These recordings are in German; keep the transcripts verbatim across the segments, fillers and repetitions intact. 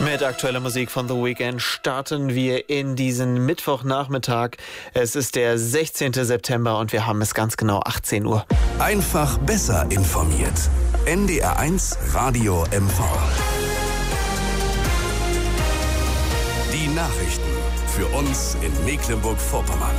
Mit aktueller Musik von The Weeknd starten wir in diesen Mittwochnachmittag. Es ist der sechzehnten September und wir haben es ganz genau achtzehn Uhr. Einfach besser informiert. N D R eins Radio M V. Die Nachrichten für uns in Mecklenburg-Vorpommern.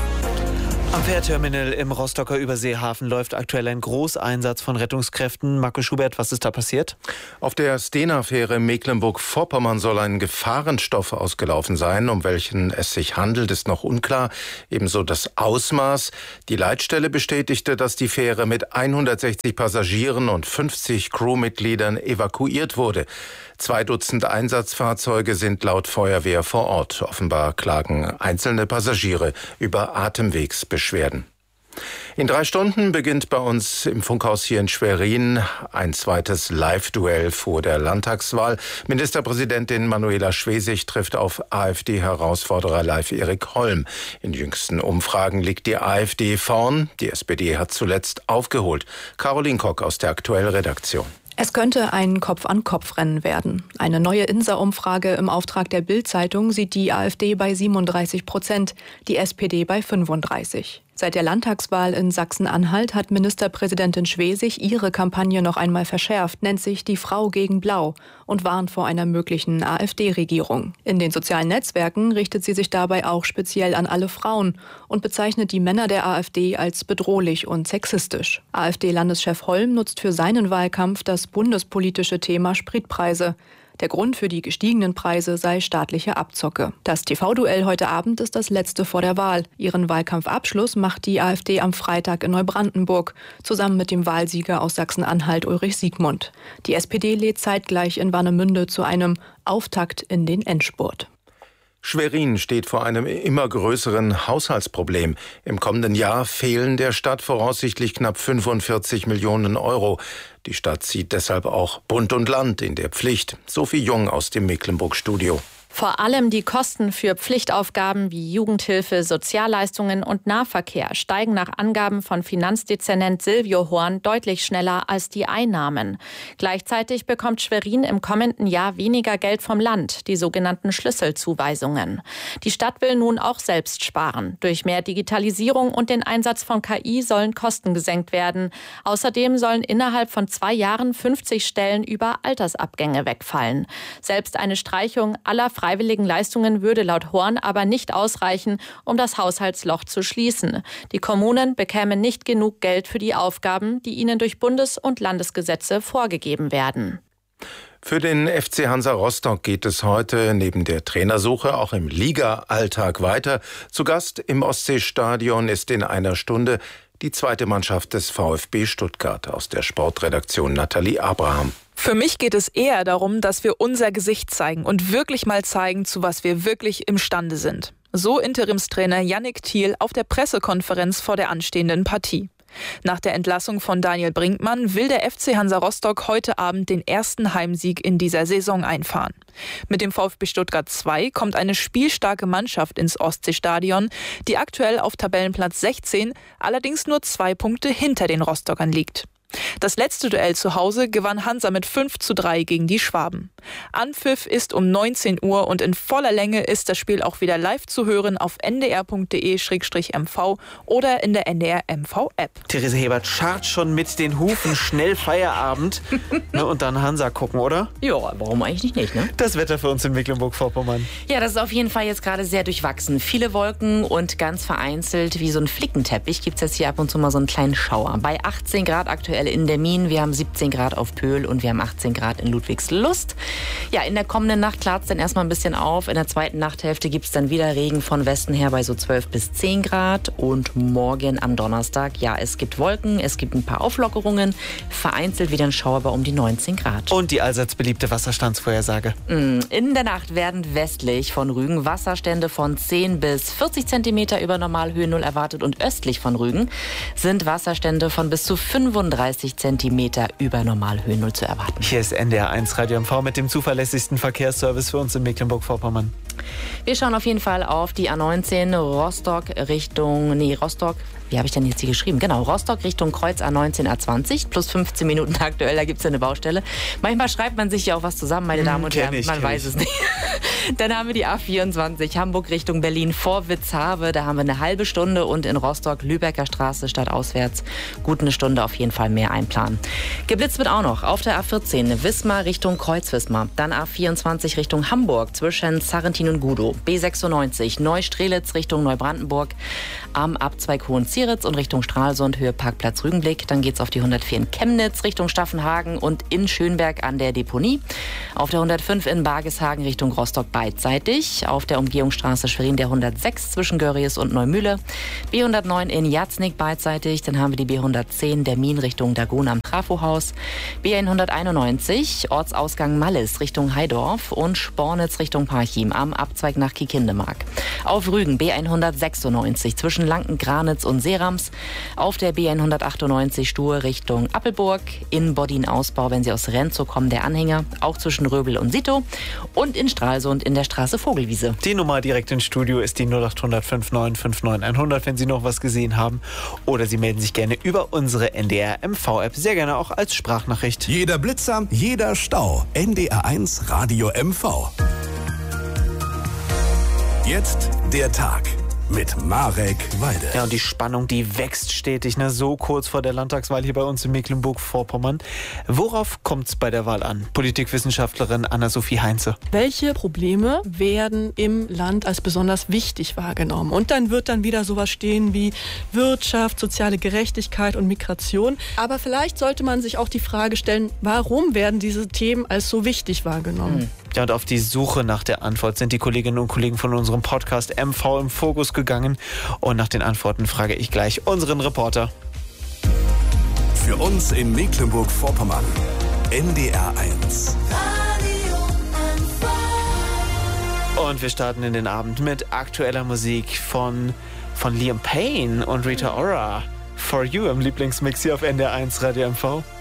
Am Fährterminal im Rostocker Überseehafen läuft aktuell ein Großeinsatz von Rettungskräften. Marco Schubert, was ist da passiert? Auf der Stena-Fähre Mecklenburg-Vorpommern soll ein Gefahrenstoff ausgelaufen sein. Um welchen es sich handelt, ist noch unklar. Ebenso das Ausmaß. Die Leitstelle bestätigte, dass die Fähre mit hundertsechzig Passagieren und fünfzig Crewmitgliedern evakuiert wurde. Zwei Dutzend Einsatzfahrzeuge sind laut Feuerwehr vor Ort. Offenbar klagen einzelne Passagiere über Atemwegsbeschwerden. In drei Stunden beginnt bei uns im Funkhaus hier in Schwerin ein zweites Live-Duell vor der Landtagswahl. Ministerpräsidentin Manuela Schwesig trifft auf AfD-Herausforderer Leif Erik Holm. In jüngsten Umfragen liegt die AfD vorn. Die S P D hat zuletzt aufgeholt. Caroline Kock aus der Aktuell-Redaktion. Es könnte ein Kopf-an-Kopf-Rennen werden. Eine neue I N S A-Umfrage im Auftrag der Bild-Zeitung sieht die AfD bei siebenunddreißig Prozent, die S P D bei fünfunddreißig. Seit der Landtagswahl in Sachsen-Anhalt hat Ministerpräsidentin Schwesig ihre Kampagne noch einmal verschärft, nennt sich die Frau gegen Blau und warnt vor einer möglichen AfD-Regierung. In den sozialen Netzwerken richtet sie sich dabei auch speziell an alle Frauen und bezeichnet die Männer der AfD als bedrohlich und sexistisch. AfD-Landeschef Holm nutzt für seinen Wahlkampf das bundespolitische Thema Spritpreise. Der Grund für die gestiegenen Preise sei staatliche Abzocke. Das T V-Duell heute Abend ist das letzte vor der Wahl. Ihren Wahlkampfabschluss macht die AfD am Freitag in Neubrandenburg, zusammen mit dem Wahlsieger aus Sachsen-Anhalt Ulrich Siegmund. Die S P D lädt zeitgleich in Warnemünde zu einem Auftakt in den Endspurt. Schwerin steht vor einem immer größeren Haushaltsproblem. Im kommenden Jahr fehlen der Stadt voraussichtlich knapp fünfundvierzig Millionen Euro. Die Stadt sieht deshalb auch Bund und Land in der Pflicht. Sophie Jung aus dem Mecklenburg-Studio. Vor allem die Kosten für Pflichtaufgaben wie Jugendhilfe, Sozialleistungen und Nahverkehr steigen nach Angaben von Finanzdezernent Silvio Horn deutlich schneller als die Einnahmen. Gleichzeitig bekommt Schwerin im kommenden Jahr weniger Geld vom Land, die sogenannten Schlüsselzuweisungen. Die Stadt will nun auch selbst sparen. Durch mehr Digitalisierung und den Einsatz von K I sollen Kosten gesenkt werden. Außerdem sollen innerhalb von zwei Jahren fünfzig Stellen über Altersabgänge wegfallen. Selbst eine Streichung aller freiwilligen Leistungen würde laut Horn aber nicht ausreichen, um das Haushaltsloch zu schließen. Die Kommunen bekämen nicht genug Geld für die Aufgaben, die ihnen durch Bundes- und Landesgesetze vorgegeben werden. Für den F C Hansa Rostock geht es heute neben der Trainersuche auch im Liga-Alltag weiter. Zu Gast im Ostseestadion ist in einer Stunde die zweite Mannschaft des VfB Stuttgart. Aus der Sportredaktion Nathalie Abraham. Für mich geht es eher darum, dass wir unser Gesicht zeigen und wirklich mal zeigen, zu was wir wirklich imstande sind. So Interimstrainer Yannick Thiel auf der Pressekonferenz vor der anstehenden Partie. Nach der Entlassung von Daniel Brinkmann will der F C Hansa Rostock heute Abend den ersten Heimsieg in dieser Saison einfahren. Mit dem VfB Stuttgart zwei kommt eine spielstarke Mannschaft ins Ostseestadion, die aktuell auf Tabellenplatz sechzehn, allerdings nur zwei Punkte hinter den Rostockern liegt. Das letzte Duell zu Hause gewann Hansa mit fünf zu drei gegen die Schwaben. Anpfiff ist um neunzehn Uhr und in voller Länge ist das Spiel auch wieder live zu hören auf n d r punkt d e slash m v oder in der N D R M V-App. Therese Hebert scharrt schon mit den Hufen schnell Feierabend ne, und dann Hansa gucken, oder? Ja, warum eigentlich nicht, ne? Das Wetter für uns in Mecklenburg-Vorpommern. Ja, das ist auf jeden Fall jetzt gerade sehr durchwachsen. Viele Wolken und ganz vereinzelt wie so ein Flickenteppich gibt es jetzt hier ab und zu mal so einen kleinen Schauer. Bei achtzehn Grad aktuell in Demmin, wir haben siebzehn Grad auf Pöhl und wir haben achtzehn Grad in Ludwigslust. Ja, in der kommenden Nacht klart es dann erstmal ein bisschen auf. In der zweiten Nachthälfte gibt es dann wieder Regen von Westen her bei so zwölf bis zehn Grad. Und morgen am Donnerstag, ja, es gibt Wolken, es gibt ein paar Auflockerungen, vereinzelt wieder ein Schauer bei um die neunzehn Grad. Und die allseits beliebte Wasserstandsvorhersage. In der Nacht werden westlich von Rügen Wasserstände von zehn bis vierzig Zentimeter über Normalhöhe Null erwartet und östlich von Rügen sind Wasserstände von bis zu fünfunddreißig fünfunddreißig Zentimeter über Normalhöhennull zu erwarten. Hier ist N D R eins Radio M V mit dem zuverlässigsten Verkehrsservice für uns in Mecklenburg-Vorpommern. Wir schauen auf jeden Fall auf die A neunzehn Rostock Richtung, nee, Rostock, wie habe ich denn jetzt hier geschrieben? Genau, Rostock Richtung Kreuz A neunzehn A zwanzig, plus fünfzehn Minuten aktuell, da gibt es ja eine Baustelle. Manchmal schreibt man sich ja auch was zusammen, meine Damen und Herren, man weiß es nicht. Dann haben wir die A vierundzwanzig Hamburg Richtung Berlin vor Witzhave, da haben wir eine halbe Stunde und in Rostock Lübecker Straße stadtauswärts gut eine Stunde auf jeden Fall mehr einplanen. Geblitzt wird auch noch auf der A vierzehn Wismar Richtung Kreuzwismar, dann A vierundzwanzig Richtung Hamburg zwischen Sarrentin und Gudow, B sechsundneunzig Neustrelitz Richtung Neubrandenburg am Abzweig Hohenzieritz und Richtung Stralsund Höhe Parkplatz Rügenblick. Dann geht's auf die hundertvier in Chemnitz Richtung Staffenhagen und in Schönberg an der Deponie. Auf der hundertfünf in Bargeshagen Richtung Rostock beidseitig. Auf der Umgehungsstraße Schwerin der hundertsechs zwischen Görries und Neumühle. B hundertneun in Jatznig beidseitig. Dann haben wir die B hundertzehn der Min Richtung Dagon am Trafohaus. B hunderteinundneunzig Ortsausgang Mallis Richtung Heidorf und Spornitz Richtung Parchim am Abzweig nach Kiekindemark. Auf Rügen B hundertsechsundneunzig zwischen Lanken, Granitz und Seerams. Auf der B hundertachtundneunzig Stur Richtung Appelburg. In Bodin-Ausbau, wenn Sie aus Renzow kommen, der Anhänger. Auch zwischen Röbel und Sito. Und in Stralsund in der Straße Vogelwiese. Die Nummer direkt ins Studio ist die null acht hundert neunundfünfzig neunundfünfzig hundert, wenn Sie noch was gesehen haben. Oder Sie melden sich gerne über unsere N D R M V-App. Sehr gerne auch als Sprachnachricht. Jeder Blitzer, jeder Stau. N D R eins Radio M V. Jetzt der Tag mit Marek Walde. Ja, und die Spannung, die wächst stetig, ne? So kurz vor der Landtagswahl hier bei uns in Mecklenburg-Vorpommern. Worauf kommt es bei der Wahl an? Politikwissenschaftlerin Anna-Sophie Heinze. Welche Probleme werden im Land als besonders wichtig wahrgenommen? Und dann wird dann wieder sowas stehen wie Wirtschaft, soziale Gerechtigkeit und Migration. Aber vielleicht sollte man sich auch die Frage stellen, warum werden diese Themen als so wichtig wahrgenommen? Mhm. Ja, und auf die Suche nach der Antwort sind die Kolleginnen und Kollegen von unserem Podcast M V im Fokus gegangen. Und nach den Antworten frage ich gleich unseren Reporter. Für uns in Mecklenburg-Vorpommern, N D R eins. Und wir starten in den Abend mit aktueller Musik von, von Liam Payne und Rita Ora. For You im Lieblingsmix hier auf N D R eins Radio M V.